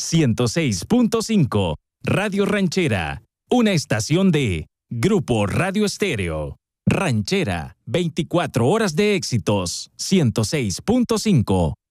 106.5. Radio Ranchera, una estación de Grupo Radio Estéreo. Ranchera, 24 horas de éxitos, 106.5.